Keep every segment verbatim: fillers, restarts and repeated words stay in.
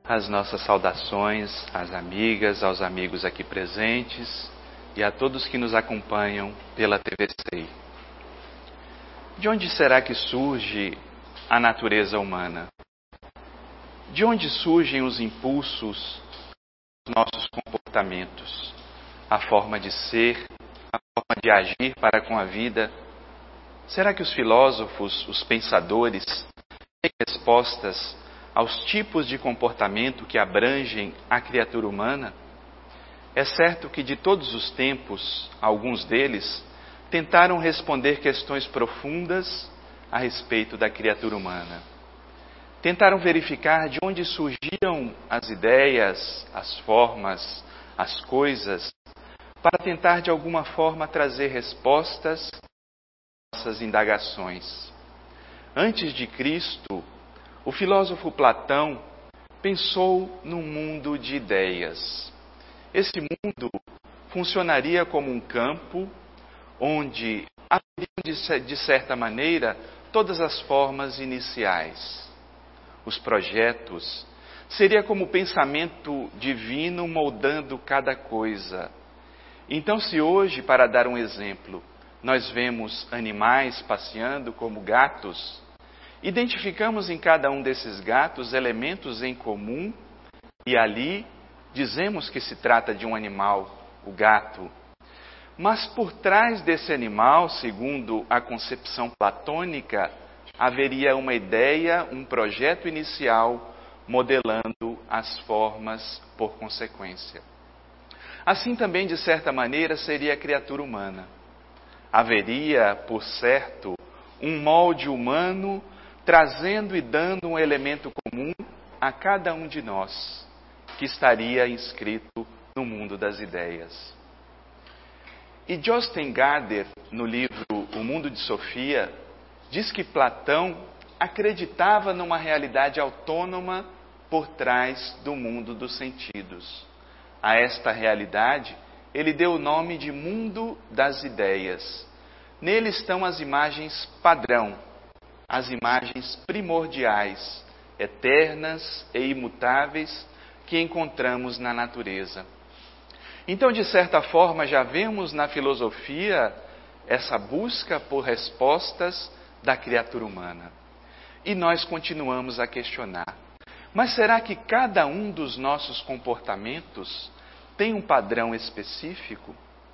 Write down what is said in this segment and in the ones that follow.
As nossas saudações às amigas, aos amigos aqui presentes e a todos que nos acompanham pela T V S E I. De onde será que surge a natureza humana? De onde surgem os impulsos dos nossos comportamentos? A forma de ser, a forma de agir para com a vida? Será que os filósofos, os pensadores, têm respostas aos tipos de comportamento que abrangem a criatura humana? É certo que de todos os tempos, alguns deles tentaram responder questões profundas a respeito da criatura humana. Tentaram verificar de onde surgiam as ideias, as formas, as coisas, para tentar de alguma forma trazer respostas às nossas indagações. Antes de Cristo, o filósofo Platão pensou num mundo de ideias. Esse mundo funcionaria como um campo onde haveriam, de certa maneira, todas as formas iniciais. Os projetos seria como o pensamento divino moldando cada coisa. Então, se hoje, para dar um exemplo, nós vemos animais passeando como gatos, identificamos em cada um desses gatos elementos em comum e ali dizemos que se trata de um animal, o gato. Mas por trás desse animal, segundo a concepção platônica, haveria uma ideia, um projeto inicial modelando as formas por consequência. Assim também, de certa maneira, seria a criatura humana. Haveria, por certo, um molde humano trazendo e dando um elemento comum a cada um de nós, que estaria inscrito no mundo das ideias. E Jostein Gaarder, no livro O Mundo de Sofia, diz que Platão acreditava numa realidade autônoma por trás do mundo dos sentidos. A esta realidade, ele deu o nome de mundo das ideias. Nele estão as imagens padrão, as imagens primordiais, eternas e imutáveis que encontramos na natureza. Então, de certa forma, já vemos na filosofia essa busca por respostas da criatura humana. E nós continuamos a questionar. Mas será que cada um dos nossos comportamentos tem um padrão específico?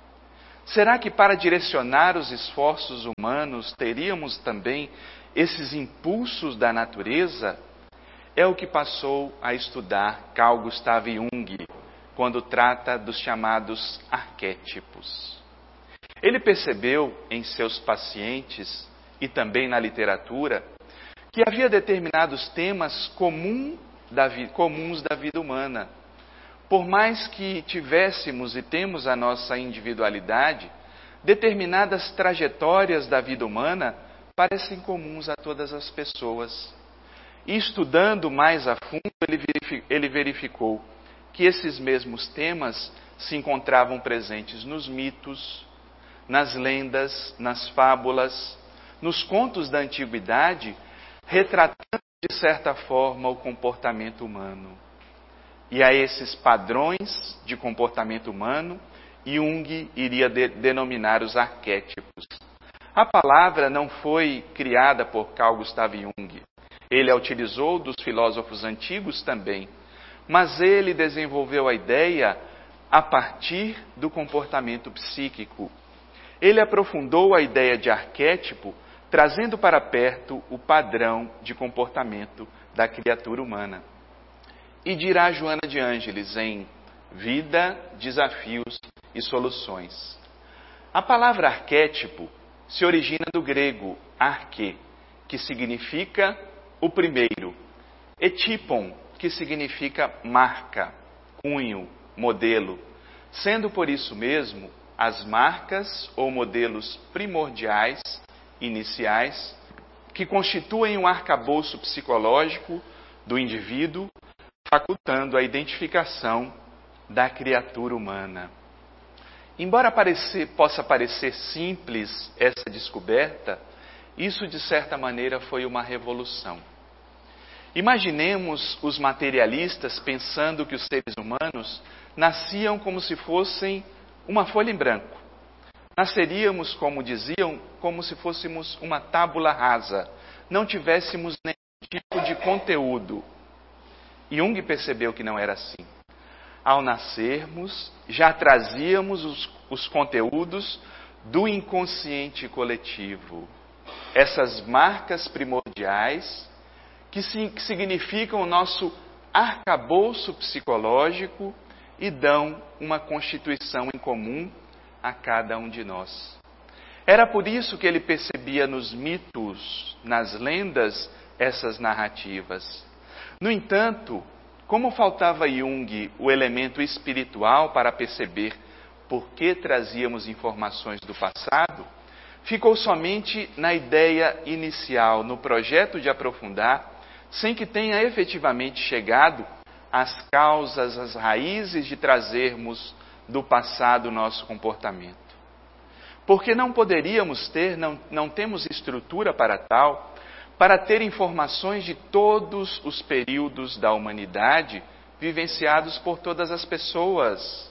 Será que para direcionar os esforços humanos teríamos também esses impulsos da natureza? É o que passou a estudar Carl Gustav Jung, quando trata dos chamados arquétipos. Ele percebeu em seus pacientes e também na literatura que havia determinados temas comum da vi- comuns da vida humana. Por mais que tivéssemos e temos a nossa individualidade, determinadas trajetórias da vida humana parecem comuns a todas as pessoas. E estudando mais a fundo, ele verificou que esses mesmos temas se encontravam presentes nos mitos, nas lendas, nas fábulas, nos contos da antiguidade, retratando de certa forma o comportamento humano. E a esses padrões de comportamento humano, Jung iria de- denominar os arquétipos. A palavra não foi criada por Carl Gustav Jung. Ele a utilizou dos filósofos antigos também, mas ele desenvolveu a ideia a partir do comportamento psíquico. Ele aprofundou a ideia de arquétipo, trazendo para perto o padrão de comportamento da criatura humana. E dirá Joana de Ângeles em Vida, Desafios e Soluções. A palavra arquétipo se origina do grego arque, que significa o primeiro, e typon, que significa marca, cunho, modelo, sendo por isso mesmo as marcas ou modelos primordiais, iniciais, que constituem um arcabouço psicológico do indivíduo, facultando a identificação da criatura humana. Embora parecer, possa parecer simples essa descoberta, isso de certa maneira foi uma revolução. Imaginemos os materialistas pensando que os seres humanos nasciam como se fossem uma folha em branco. Nasceríamos, como diziam, como se fôssemos uma tábula rasa. Não tivéssemos nenhum tipo de conteúdo. Jung percebeu que não era assim. Ao nascermos, já trazíamos os, os conteúdos do inconsciente coletivo. Essas marcas primordiais que, sim, que significam o nosso arcabouço psicológico e dão uma constituição em comum a cada um de nós. Era por isso que ele percebia nos mitos, nas lendas, essas narrativas. No entanto, como faltava a Jung o elemento espiritual para perceber por que trazíamos informações do passado, ficou somente na ideia inicial, no projeto de aprofundar, sem que tenha efetivamente chegado às causas, às raízes de trazermos do passado o nosso comportamento. Porque não poderíamos ter, não, não temos estrutura para tal, para ter informações de todos os períodos da humanidade vivenciados por todas as pessoas.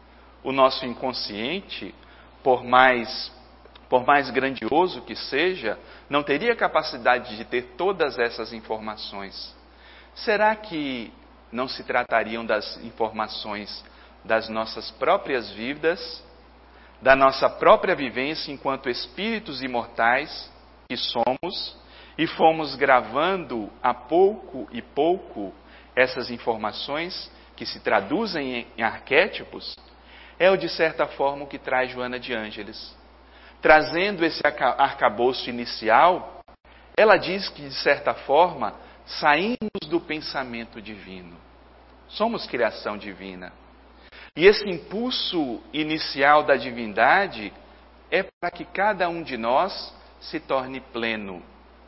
O nosso inconsciente, por mais, por mais grandioso que seja, não teria capacidade de ter todas essas informações. Será que não se tratariam das informações das nossas próprias vidas, da nossa própria vivência enquanto espíritos imortais que somos, e fomos gravando a pouco e pouco essas informações que se traduzem em arquétipos? É o de certa forma o que traz Joana de Ângeles. Trazendo esse arcabouço inicial, ela diz que de certa forma saímos do pensamento divino. Somos criação divina. E esse impulso inicial da divindade é para que cada um de nós se torne pleno.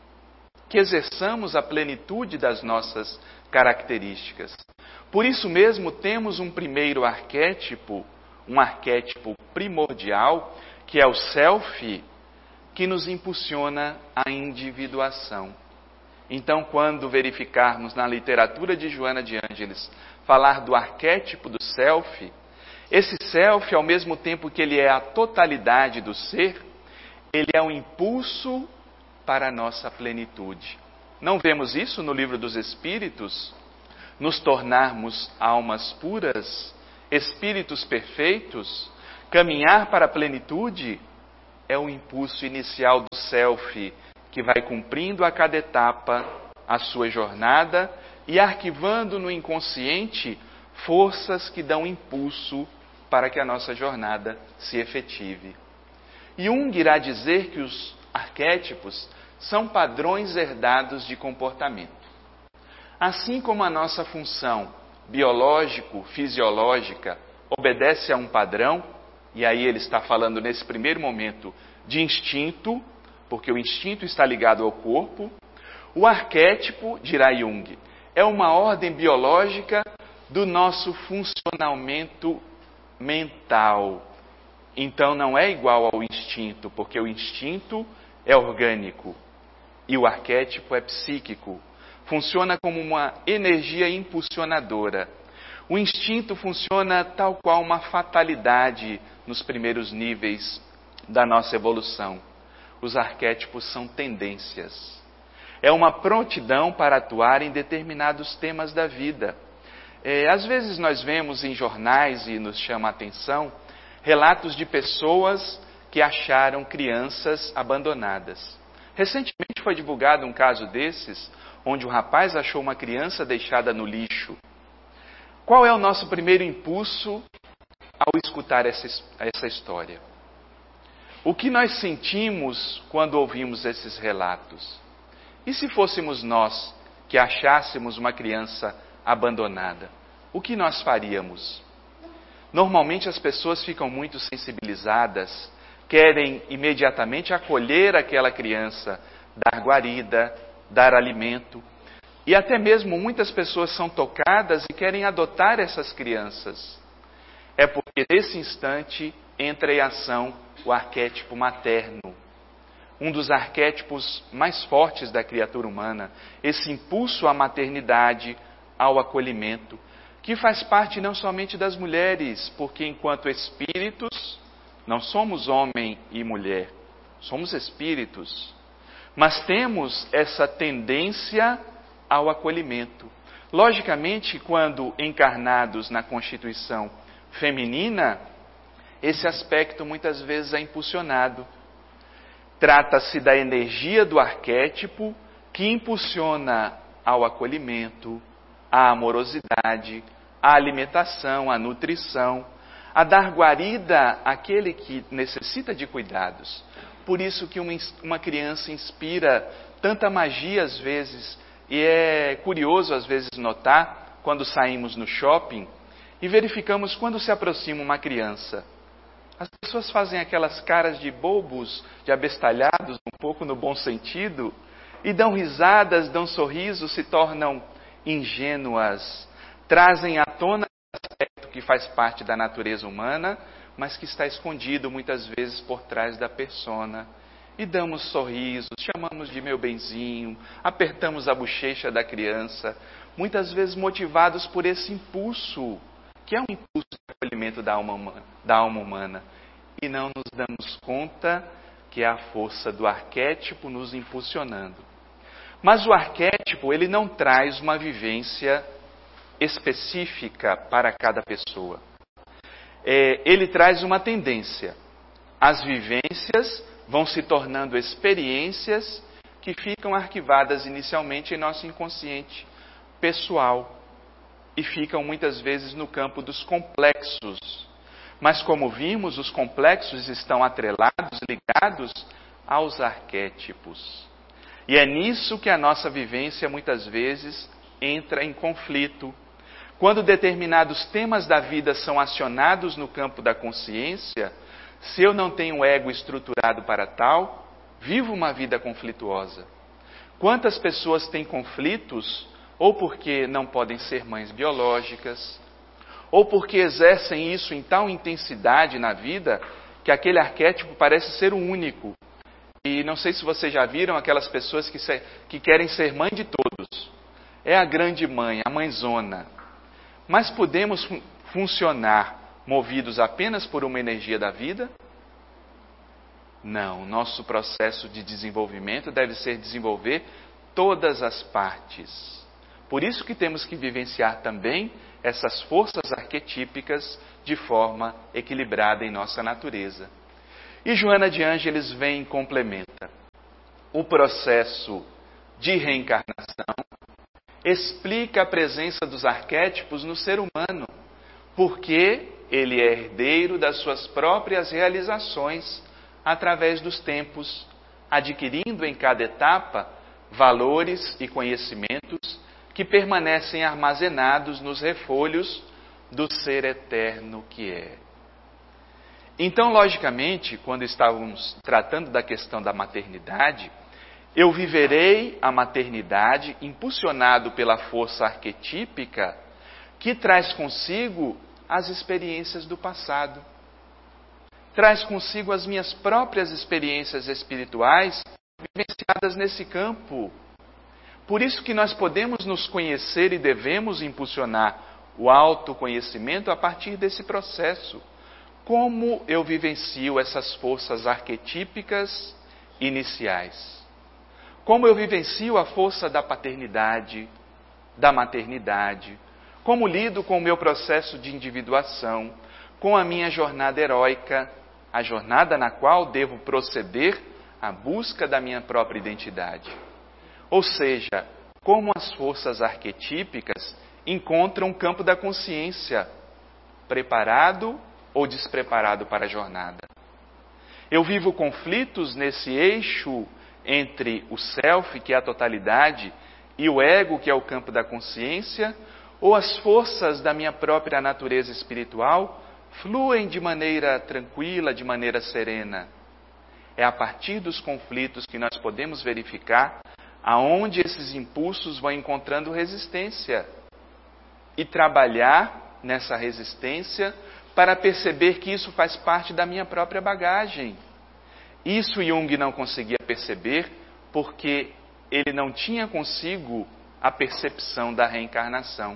Que exerçamos a plenitude das nossas características. Por isso mesmo temos um primeiro arquétipo, um arquétipo primordial, que é o self, que nos impulsiona à individuação. Então, quando verificarmos na literatura de Joana de Ângeles falar do arquétipo do self, esse self, ao mesmo tempo que ele é a totalidade do ser, ele é um impulso para a nossa plenitude. Não vemos isso no Livro dos Espíritos? Nos tornarmos almas puras, espíritos perfeitos, caminhar para a plenitude é o impulso inicial do self, que vai cumprindo a cada etapa a sua jornada e arquivando no inconsciente forças que dão impulso para que a nossa jornada se efetive. Jung irá dizer que os arquétipos são padrões herdados de comportamento. Assim como a nossa função biológico-fisiológica obedece a um padrão, e aí ele está falando nesse primeiro momento de instinto, porque o instinto está ligado ao corpo, o arquétipo, dirá Jung, é uma ordem biológica do nosso funcionamento mental. Então não é igual ao instinto, porque o instinto é orgânico e o arquétipo é psíquico. Funciona como uma energia impulsionadora. O instinto funciona tal qual uma fatalidade nos primeiros níveis da nossa evolução. Os arquétipos são tendências. É uma prontidão para atuar em determinados temas da vida. É, às vezes nós vemos em jornais, e nos chama a atenção, relatos de pessoas que acharam crianças abandonadas. Recentemente foi divulgado um caso desses, onde um rapaz achou uma criança deixada no lixo. Qual é o nosso primeiro impulso ao escutar essa, essa história? O que nós sentimos quando ouvimos esses relatos? E se fôssemos nós que achássemos uma criança abandonada, o que nós faríamos? Normalmente as pessoas ficam muito sensibilizadas, querem imediatamente acolher aquela criança, dar guarida, dar alimento. E até mesmo muitas pessoas são tocadas e querem adotar essas crianças. É porque nesse instante entra em ação o arquétipo materno. um dos arquétipos mais fortes da criatura humana, esse impulso à maternidade, ao acolhimento, que faz parte não somente das mulheres, porque enquanto espíritos, não somos homem e mulher, somos espíritos, mas temos essa tendência ao acolhimento. Logicamente, quando encarnados na constituição feminina, esse aspecto muitas vezes é impulsionado. Trata-se da energia do arquétipo que impulsiona ao acolhimento, à amorosidade, à alimentação, à nutrição, a dar guarida àquele que necessita de cuidados. Por isso que uma, uma criança inspira tanta magia às vezes, e é curioso às vezes notar, quando saímos no shopping, e verificamos quando se aproxima uma criança. As pessoas fazem aquelas caras de bobos, de abestalhados, um pouco no bom sentido, e dão risadas, dão sorrisos, se tornam ingênuas, trazem à tona um aspecto que faz parte da natureza humana, mas que está escondido muitas vezes por trás da persona. E damos sorrisos, chamamos de meu benzinho, apertamos a bochecha da criança, muitas vezes motivados por esse impulso, que é um impulso de acolhimento da alma humana, da alma humana. E não nos damos conta que é a força do arquétipo nos impulsionando. Mas o arquétipo, ele não traz uma vivência específica para cada pessoa. É, ele traz uma tendência. As vivências vão se tornando experiências que ficam arquivadas inicialmente em nosso inconsciente pessoal e ficam muitas vezes no campo dos complexos. Mas como vimos, os complexos estão atrelados, ligados aos arquétipos. E é nisso que a nossa vivência muitas vezes entra em conflito. Quando determinados temas da vida são acionados no campo da consciência, se eu não tenho ego estruturado para tal, vivo uma vida conflituosa. Quantas pessoas têm conflitos, ou porque não podem ser mães biológicas, ou porque exercem isso em tal intensidade na vida, que aquele arquétipo parece ser o único. E não sei se vocês já viram aquelas pessoas que, se, que querem ser mãe de todos. É a grande mãe, a mãezona. Mas podemos fun- funcionar movidos apenas por uma energia da vida? Não, nosso processo de desenvolvimento deve ser desenvolver todas as partes. Por isso que temos que vivenciar também essas forças arquetípicas de forma equilibrada em nossa natureza. E Joana de Ângeles vem e complementa. O processo de reencarnação explica a presença dos arquétipos no ser humano, porque ele é herdeiro das suas próprias realizações através dos tempos, adquirindo em cada etapa valores e conhecimentos que permanecem armazenados nos refolhos do ser eterno que é. Então, logicamente, quando estávamos tratando da questão da maternidade, eu viverei a maternidade impulsionado pela força arquetípica que traz consigo as experiências do passado. Traz consigo as minhas próprias experiências espirituais vivenciadas nesse campo. Por isso que nós podemos nos conhecer e devemos impulsionar o autoconhecimento a partir desse processo. Como eu vivencio essas forças arquetípicas iniciais? Como eu vivencio a força da paternidade, da maternidade? Como lido com o meu processo de individuação, com a minha jornada heróica, a jornada na qual devo proceder à busca da minha própria identidade? Ou seja, como as forças arquetípicas encontram um campo da consciência, preparado ou despreparado para a jornada? Eu vivo conflitos nesse eixo entre o self, que é a totalidade, e o ego, que é o campo da consciência, ou as forças da minha própria natureza espiritual fluem de maneira tranquila, de maneira serena? É a partir dos conflitos que nós podemos verificar aonde esses impulsos vão encontrando resistência e trabalhar nessa resistência para perceber que isso faz parte da minha própria bagagem. Isso Jung não conseguia perceber porque ele não tinha consigo a percepção da reencarnação,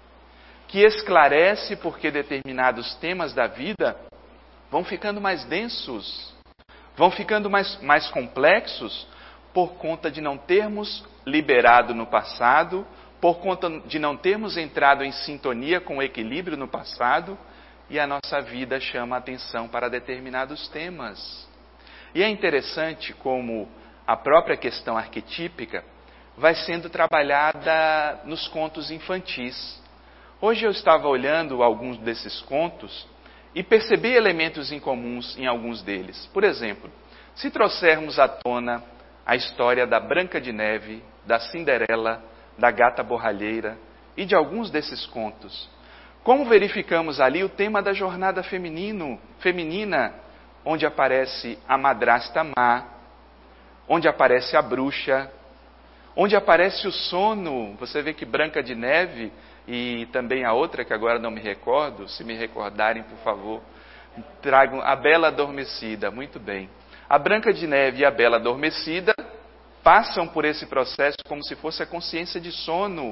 que esclarece porque determinados temas da vida vão ficando mais densos, vão ficando mais, mais complexos por conta de não termos liberado no passado, por conta de não termos entrado em sintonia com o equilíbrio no passado, e a nossa vida chama a atenção para determinados temas. E é interessante como a própria questão arquetípica vai sendo trabalhada nos contos infantis. Hoje eu estava olhando alguns desses contos e percebi elementos incomuns em alguns deles. Por exemplo, se trouxermos à tona a história da Branca de Neve, da Cinderela, da Gata Borralheira e de alguns desses contos, como verificamos ali o tema da jornada feminino, feminina, onde aparece a madrasta má, onde aparece a bruxa, onde aparece o sono. Você vê que Branca de Neve e também a outra, que agora não me recordo, se me recordarem, por favor, tragam a Bela Adormecida. Muito bem. A Branca de Neve e a Bela Adormecida passam por esse processo como se fosse a consciência de sono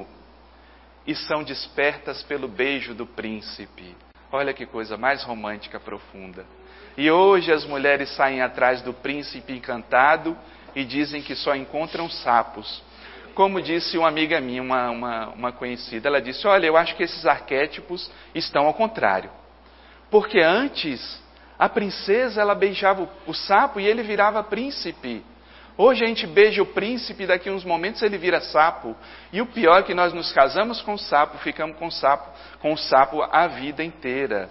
e são despertas pelo beijo do príncipe. Olha que coisa mais romântica, profunda. E hoje as mulheres saem atrás do príncipe encantado e dizem que só encontram sapos. Como disse uma amiga minha, uma, uma, uma conhecida, ela disse, olha, eu acho que esses arquétipos estão ao contrário. Porque antes, a princesa, ela beijava o, o sapo e ele virava príncipe. Hoje a gente beija o príncipe e daqui a uns momentos ele vira sapo. E o pior é que nós nos casamos com o sapo, ficamos com o sapo, com o sapo a vida inteira.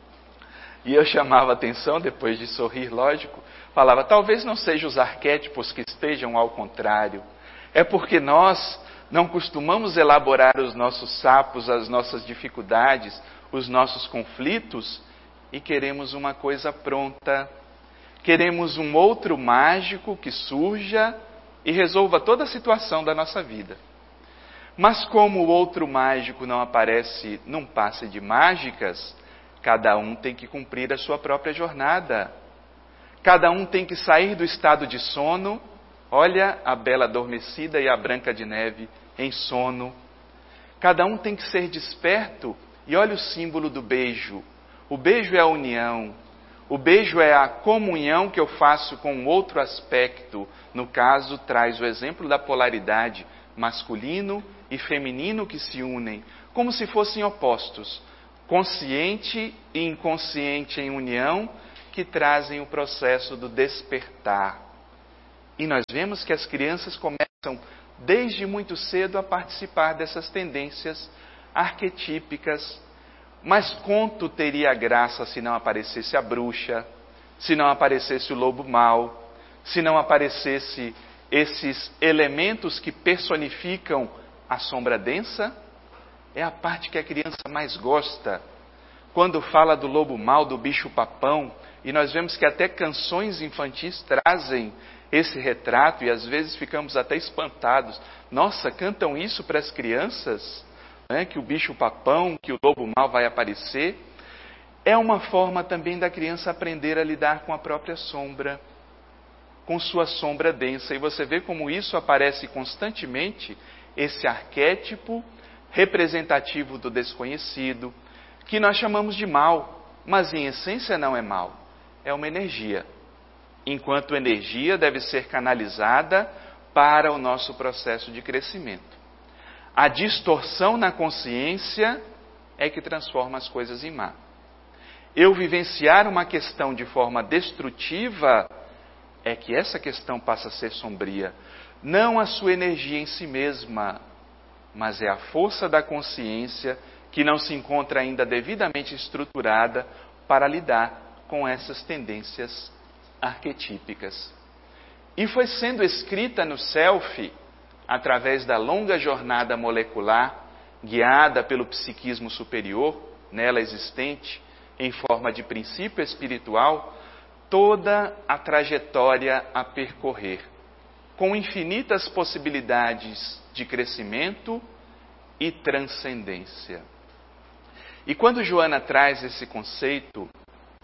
E eu chamava atenção, depois de sorrir, lógico, falava, talvez não sejam os arquétipos que estejam ao contrário. É porque nós não costumamos elaborar os nossos sapos, as nossas dificuldades, os nossos conflitos e queremos uma coisa pronta. Queremos um outro mágico que surja e resolva toda a situação da nossa vida. Mas como o outro mágico não aparece num passe de mágicas, cada um tem que cumprir a sua própria jornada. Cada um tem que sair do estado de sono. Olha a Bela Adormecida e a Branca de Neve em sono. Cada um tem que ser desperto. E olha o símbolo do beijo. O beijo é a união. O beijo é a comunhão que eu faço com outro aspecto. No caso, traz o exemplo da polaridade masculino e feminino que se unem, como se fossem opostos. Consciente e inconsciente em união, que trazem o processo do despertar. E nós vemos que as crianças começam desde muito cedo a participar dessas tendências arquetípicas. Mas conto teria graça se não aparecesse a bruxa, se não aparecesse o lobo mau, se não aparecesse esses elementos que personificam a sombra densa? É a parte que a criança mais gosta. Quando fala do lobo mau, do bicho papão, e nós vemos que até canções infantis trazem esse retrato e às vezes ficamos até espantados. Nossa, cantam isso para as crianças? Né? Que o bicho papão, que o lobo mau vai aparecer. É uma forma também da criança aprender a lidar com a própria sombra, com sua sombra densa. E você vê como isso aparece constantemente, esse arquétipo representativo do desconhecido, que nós chamamos de mal, mas em essência não é mal, é uma energia. Enquanto energia deve ser canalizada para o nosso processo de crescimento. A distorção na consciência é que transforma as coisas em má. Eu vivenciar uma questão de forma destrutiva é que essa questão passa a ser sombria. Não a sua energia em si mesma, mas é a força da consciência que não se encontra ainda devidamente estruturada para lidar com essas tendências arquetípicas. E foi sendo escrita no self, através da longa jornada molecular, guiada pelo psiquismo superior, nela existente, em forma de princípio espiritual, toda a trajetória a percorrer, com infinitas possibilidades de crescimento e transcendência. E quando Joana traz esse conceito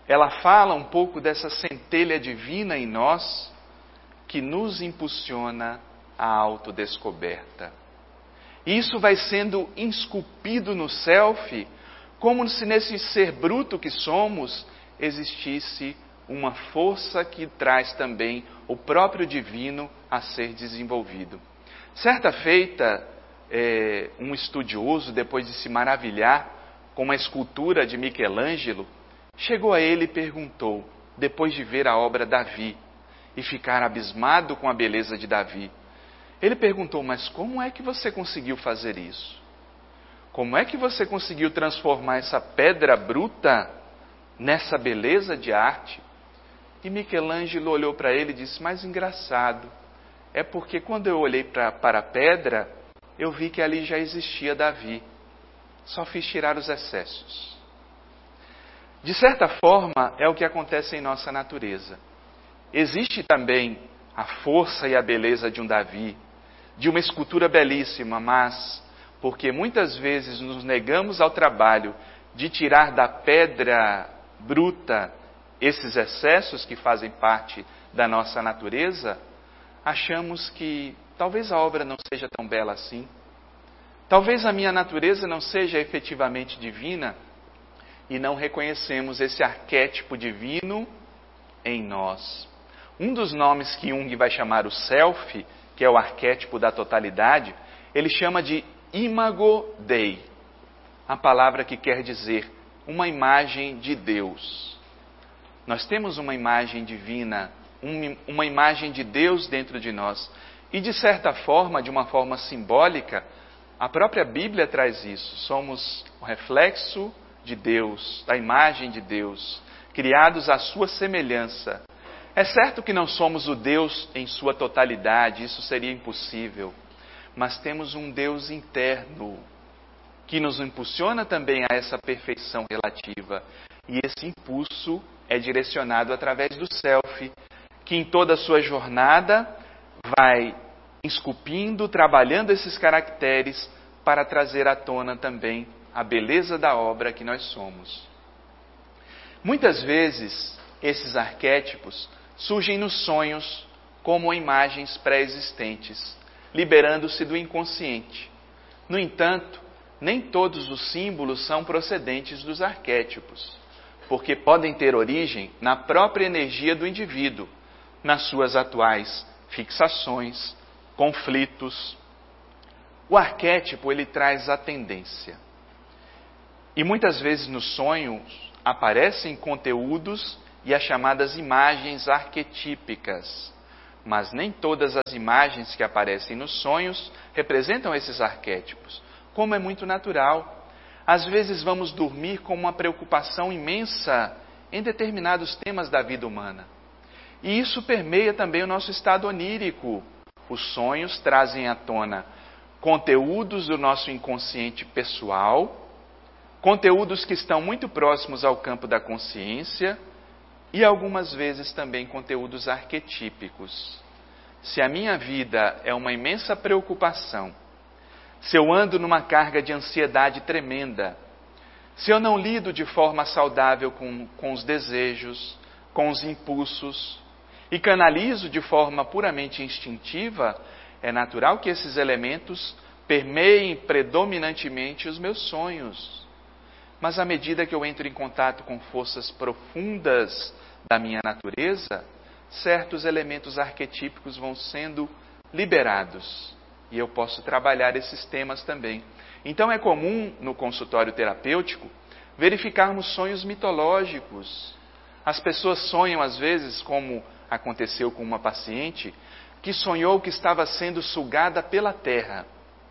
ela fala um pouco dessa centelha divina em nós que nos impulsiona à autodescoberta. E isso vai sendo esculpido no self, como se nesse ser bruto que somos existisse uma força que traz também o próprio divino a ser desenvolvido. Certa feita, é, um estudioso, depois de se maravilhar com uma escultura de Michelangelo, chegou a ele e perguntou, depois de ver a obra Davi e ficar abismado com a beleza de Davi, ele perguntou, mas como é que você conseguiu fazer isso? Como é que você conseguiu transformar essa pedra bruta nessa beleza de arte? E Michelangelo olhou para ele e disse, mas engraçado, é porque quando eu olhei pra, para a pedra, eu vi que ali já existia Davi. Só fiz tirar os excessos. De certa forma, é o que acontece em nossa natureza. Existe também a força e a beleza de um Davi, de uma escultura belíssima, mas porque muitas vezes nos negamos ao trabalho de tirar da pedra bruta esses excessos que fazem parte da nossa natureza, achamos que talvez a obra não seja tão bela assim. Talvez a minha natureza não seja efetivamente divina e não reconhecemos esse arquétipo divino em nós. Um dos nomes que Jung vai chamar o self, que é o arquétipo da totalidade, ele chama de imago Dei, a palavra que quer dizer uma imagem de Deus. Nós temos uma imagem divina, uma imagem de Deus dentro de nós. E de certa forma, de uma forma simbólica, a própria Bíblia traz isso. Somos o reflexo de Deus, da imagem de Deus, criados à sua semelhança. É certo que não somos o Deus em sua totalidade, isso seria impossível. Mas temos um Deus interno, que nos impulsiona também a essa perfeição relativa. E esse impulso é direcionado através do self, que em toda a sua jornada vai esculpindo, trabalhando esses caracteres para trazer à tona também a beleza da obra que nós somos. Muitas vezes, esses arquétipos surgem nos sonhos como imagens pré-existentes, liberando-se do inconsciente. No entanto, nem todos os símbolos são procedentes dos arquétipos, porque podem ter origem na própria energia do indivíduo, nas suas atuais fixações, conflitos. O arquétipo, ele traz a tendência. E muitas vezes nos sonhos aparecem conteúdos e as chamadas imagens arquetípicas. Mas nem todas as imagens que aparecem nos sonhos representam esses arquétipos, como é muito natural. Às vezes vamos dormir com uma preocupação imensa em determinados temas da vida humana. E isso permeia também o nosso estado onírico. Os sonhos trazem à tona conteúdos do nosso inconsciente pessoal, conteúdos que estão muito próximos ao campo da consciência e algumas vezes também conteúdos arquetípicos. Se a minha vida é uma imensa preocupação, se eu ando numa carga de ansiedade tremenda, se eu não lido de forma saudável com, com os desejos, com os impulsos, e canalizo de forma puramente instintiva, é natural que esses elementos permeiem predominantemente os meus sonhos. Mas à medida que eu entro em contato com forças profundas da minha natureza, certos elementos arquetípicos vão sendo liberados. E eu posso trabalhar esses temas também. Então é comum, no consultório terapêutico, verificarmos sonhos mitológicos. As pessoas sonham, às vezes, como aconteceu com uma paciente, que sonhou que estava sendo sugada pela terra.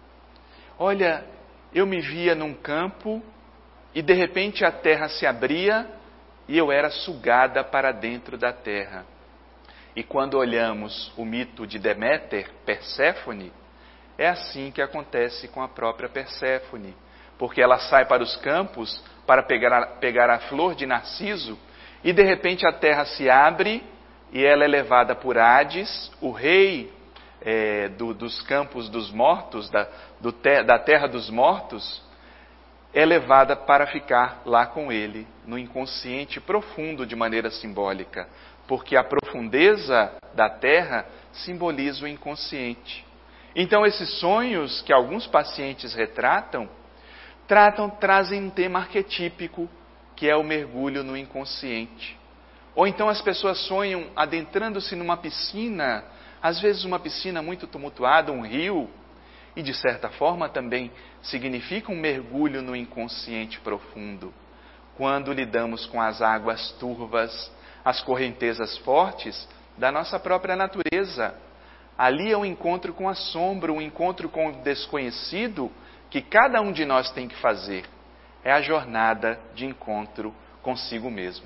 Olha, eu me via num campo e de repente a terra se abria e eu era sugada para dentro da terra. E quando olhamos o mito de Deméter, Perséfone, é assim que acontece com a própria Perséfone, porque ela sai para os campos para pegar a, pegar a flor de Narciso e de repente a terra se abre e ela é levada por Hades, o rei é, do, dos campos dos mortos, da, do te, da terra dos mortos, é levada para ficar lá com ele, no inconsciente profundo de maneira simbólica, porque a profundeza da terra simboliza o inconsciente. Então esses sonhos que alguns pacientes retratam, tratam, trazem um tema arquetípico, que é o mergulho no inconsciente. Ou então as pessoas sonham adentrando-se numa piscina, às vezes uma piscina muito tumultuada, um rio, e de certa forma também significa um mergulho no inconsciente profundo, quando lidamos com as águas turvas, as correntezas fortes da nossa própria natureza. Ali é um encontro com a sombra, um encontro com o desconhecido que cada um de nós tem que fazer. É a jornada de encontro consigo mesmo.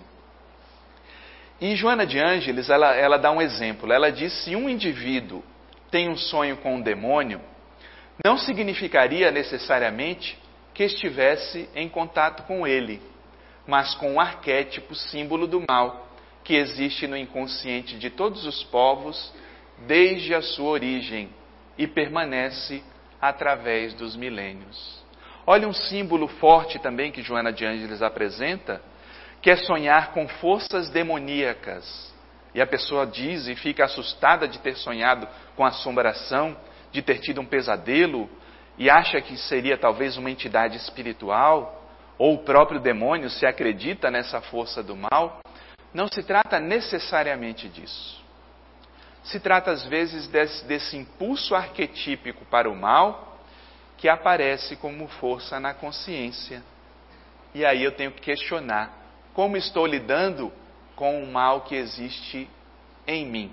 E Joana de Ângeles, ela, ela dá um exemplo. Ela diz: se um indivíduo tem um sonho com um demônio, não significaria necessariamente que estivesse em contato com ele, mas com um arquétipo, símbolo do mal, que existe no inconsciente de todos os povos desde a sua origem e permanece através dos milênios. Olha um símbolo forte também que Joana de Ângeles apresenta, que é sonhar com forças demoníacas. E a pessoa diz e fica assustada de ter sonhado com assombração, de ter tido um pesadelo, e acha que seria talvez uma entidade espiritual, ou o próprio demônio, se acredita nessa força do mal. Não se trata necessariamente disso. Se trata às vezes desse, desse impulso arquetípico para o mal, que aparece como força na consciência. E aí eu tenho que questionar: como estou lidando com o mal que existe em mim?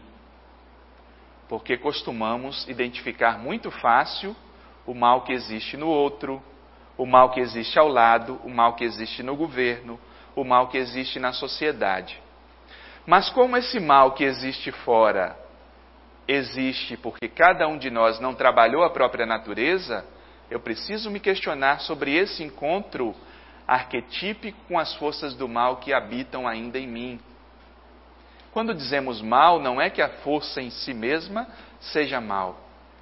Porque costumamos identificar muito fácil o mal que existe no outro, o mal que existe ao lado, o mal que existe no governo, o mal que existe na sociedade. Mas como esse mal que existe fora existe porque cada um de nós não trabalhou a própria natureza, eu preciso me questionar sobre esse encontro arquetípico com as forças do mal que habitam ainda em mim. Quando dizemos mal, não é que a força em si mesma seja mal.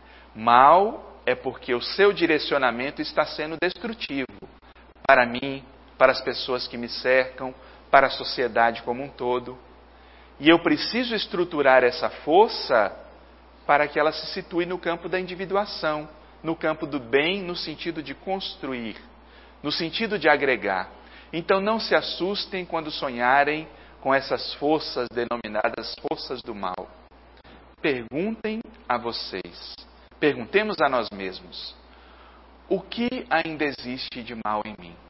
Mal é porque o seu direcionamento está sendo destrutivo para mim, para as pessoas que me cercam, para a sociedade como um todo. E eu preciso estruturar essa força para que ela se situe no campo da individuação, no campo do bem, no sentido de construir, no sentido de agregar. Então não se assustem quando sonharem com essas forças denominadas forças do mal. Perguntem a vocês, perguntemos a nós mesmos: o que ainda existe de mal em mim?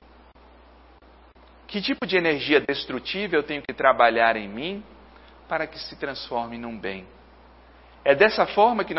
Que tipo de energia destrutiva eu tenho que trabalhar em mim para que se transforme num bem? É dessa forma que nós